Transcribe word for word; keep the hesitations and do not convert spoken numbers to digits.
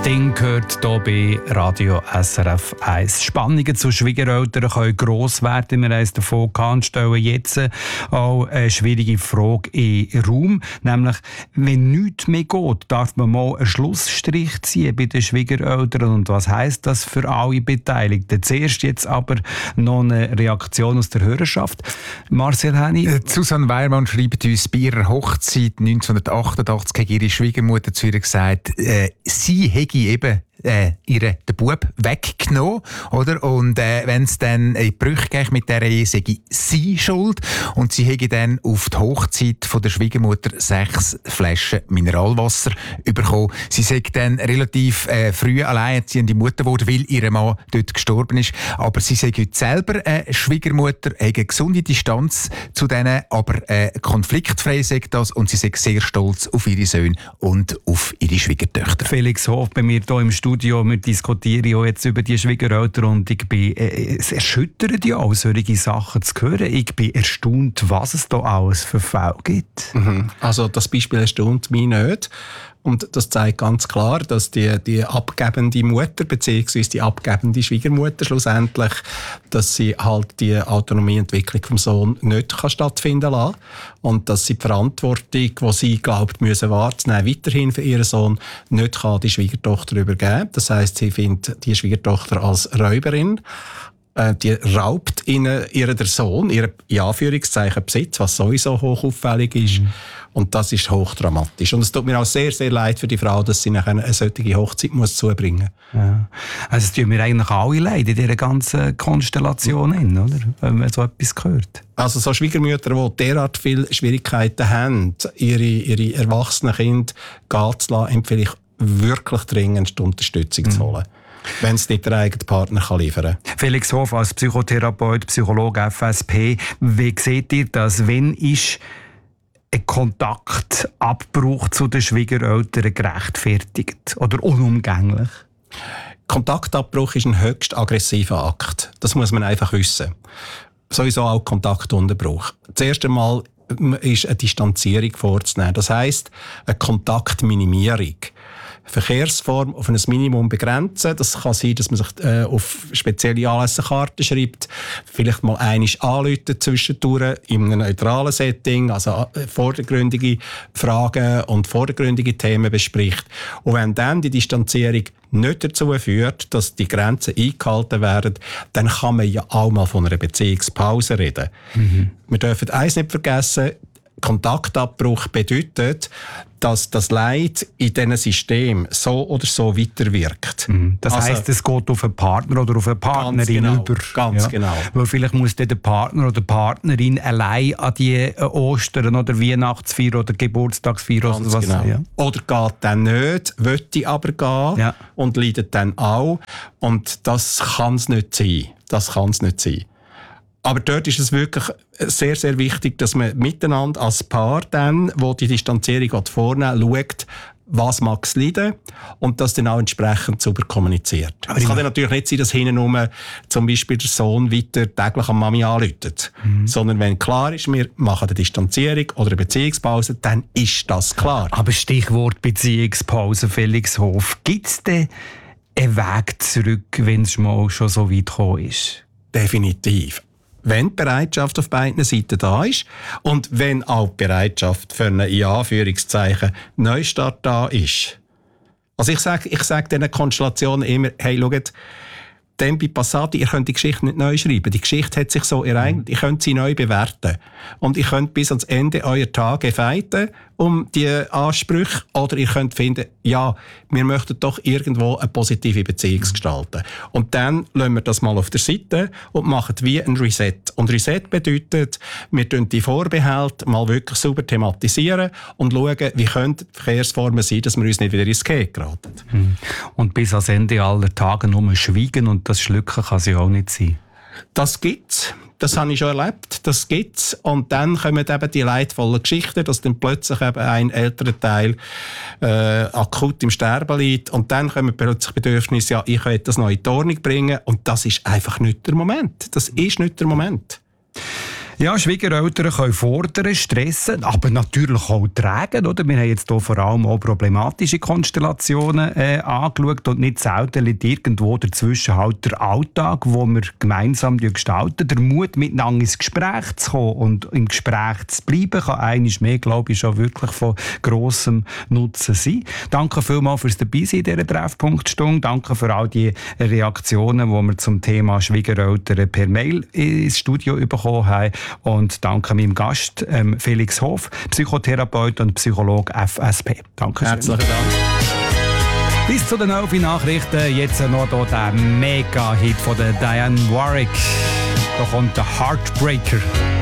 Ding gehört hier bei Radio S R F eins. Spannungen zu Schwiegereltern können gross werden. Wir haben es davon gehabt und stellen jetzt auch eine schwierige Frage in den Raum. Nämlich, wenn nichts mehr geht, darf man mal einen Schlussstrich ziehen bei den Schwiegereltern. Und was heisst das für alle Beteiligten? Zuerst jetzt aber noch eine Reaktion aus der Hörerschaft. Marcel Henny. Äh, Susanne Weiermann schreibt uns, bei ihrer Hochzeit neunzehnhundertachtundachtzig hat ihre Schwiegermutter zu ihr gesagt, äh, sie hätte eben äh, ihre, den Bub weggenommen, oder? Und äh, wenn es dann in die Brüche geht mit dieser Ehe, sei sie schuld. Und sie hätte dann auf die Hochzeit von der Schwiegermutter sechs Flaschen Mineralwasser bekommen. Sie sei dann relativ äh, früh alleinerziehende Mutter geworden, weil ihr Mann dort gestorben ist. Aber sie sei heute selber äh, Schwiegermutter, hat eine gesunde Distanz zu denen, aber äh, konfliktfrei sei das, und sie sei sehr stolz auf ihre Söhne und auf ihre Schwiegertöchter. Felix Hof bei mir hier im Studio. Wir diskutieren ja jetzt über die Schwiegereltern und ich bin, äh, es erschüttert ja auch, solche Sachen zu hören. Ich bin erstaunt, was es da alles für Fälle gibt. Mhm. Also das Beispiel erstaunt mich nicht. Und das zeigt ganz klar, dass die, die abgebende Mutter bzw. die abgebende Schwiegermutter schlussendlich, dass sie halt die Autonomieentwicklung vom Sohn nicht kann stattfinden lassen und dass sie die Verantwortung, die sie glaubt müssen wahrzunehmen, weiterhin für ihren Sohn nicht kann die Schwiegertochter übergeben. Das heisst, sie findet die Schwiegertochter als Räuberin. Die raubt ihnen ihren Sohn, ihren in Anführungszeichen Besitz, was sowieso hochauffällig ist. Mhm. Und das ist hochdramatisch. Und es tut mir auch sehr, sehr leid für die Frau, dass sie nachher eine solche Hochzeit muss zubringen muss. Ja. Also es tut mir eigentlich alle leid in dieser ganzen Konstellation, mhm. oder? Wenn man so etwas hört. Also so Schwiegermütter, die derart viele Schwierigkeiten haben, ihre, ihre erwachsenen Kinder gehen zu lassen, empfehle ich wirklich dringend Unterstützung mhm. zu holen. Wenn es nicht der eigene Partner kann liefern kann. Felix Hof als Psychotherapeut, Psychologe F S P. Wie seht ihr das? Wenn ist ein Kontaktabbruch zu den Schwiegereltern gerechtfertigt oder unumgänglich? Kontaktabbruch ist ein höchst aggressiver Akt. Das muss man einfach wissen. Sowieso auch Kontaktunterbruch. Zuerst einmal ist eine Distanzierung vorzunehmen. Das heisst, eine Kontaktminimierung. Verkehrsform auf ein Minimum begrenzen. Das kann sein, dass man sich äh, auf spezielle Anlässe schreibt, vielleicht mal einmal anrufen zwischendurch in einem neutralen Setting, also äh, vordergründige Fragen und vordergründige Themen bespricht. Und wenn dann die Distanzierung nicht dazu führt, dass die Grenzen eingehalten werden, dann kann man ja auch mal von einer Beziehungspause reden. Mhm. Wir dürfen eins nicht vergessen, Kontaktabbruch bedeutet, dass das Leid in diesem System so oder so weiterwirkt. Mhm. Das also, heisst, es geht auf einen Partner oder auf eine Partnerin ganz genau, über. Ganz ja. genau. Weil vielleicht muss der Partner oder die Partnerin allein an die Ostern oder Weihnachtsfeier oder Geburtstagsfeier oder was. Genau. Ja. Oder geht dann nicht, möchte aber gehen ja. und leidet dann auch. Und das kann es nicht sein. Das kann es nicht sein. Aber dort ist es wirklich sehr, sehr wichtig, dass man miteinander als Paar dann, wo die Distanzierung vornehmen will, schaut, was mag es leiden und das dann auch entsprechend sauber kommuniziert. Aber es kann dann natürlich nicht sein, dass hinten zum Beispiel der Sohn weiter täglich an Mami anruft. Mhm. Sondern wenn klar ist, wir machen eine Distanzierung oder eine Beziehungspause, dann ist das klar. Aber Stichwort Beziehungspause, Felix Hof. Gibt es denn einen Weg zurück, wenn es mal schon so weit gekommen ist? Definitiv. Wenn die Bereitschaft auf beiden Seiten da ist und wenn auch die Bereitschaft für einen, in Anführungszeichen, Neustart da ist. Also ich sage ich sag diesen Konstellationen immer, hey, schaut, Tempi Passati, ihr könnt die Geschichte nicht neu schreiben. Die Geschichte hat sich so ereignet, ihr könnt sie neu bewerten. Und ihr könnt bis ans Ende eurer Tage fighten um die Ansprüche. Oder ihr könnt finden, ja, wir möchten doch irgendwo eine positive Beziehung gestalten. Und dann lassen wir das mal auf der Seite und machen wie ein Reset. Und Reset bedeutet, wir tun die Vorbehalte mal wirklich sauber thematisieren und schauen, wie können die Verkehrsformen sein, dass wir uns nicht wieder ins Gehege geraten. Und bis ans Ende aller Tage nur schweigen und das Schlucken kann es ja auch nicht sein. Das gibt's. Das habe ich schon erlebt. Das gibt's. Und dann kommen eben die leidvollen Geschichten, dass dann plötzlich eben ein älterer Teil äh, akut im Sterben liegt. Und dann kommen plötzlich Bedürfnisse, ja, ich will das noch in die Ordnung bringen. Und das ist einfach nicht der Moment. Das ist nicht der Moment. Ja, Schwiegereltern können fordern, stressen, aber natürlich auch tragen. Oder? Wir haben jetzt hier vor allem auch problematische Konstellationen äh, angeschaut und nicht selten liegt irgendwo dazwischen halt der Alltag, wo wir gemeinsam gestalten. Der Mut, miteinander ins Gespräch zu kommen und im Gespräch zu bleiben, kann eines mehr, glaube ich, schon wirklich von grossem Nutzen sein. Danke vielmals fürs Dabeisein in dieser Treffpunktstunde. Danke für all die Reaktionen, die wir zum Thema Schwiegereltern per Mail ins Studio bekommen haben. Und danke meinem Gast, ähm, Felix Hof, Psychotherapeut und Psychologe F S P. Danke schön. Herzlichen Dank. Bis zu den elf Nachrichten. Jetzt noch hier der Mega-Hit von der Diane Warwick. Da kommt der Heartbreaker.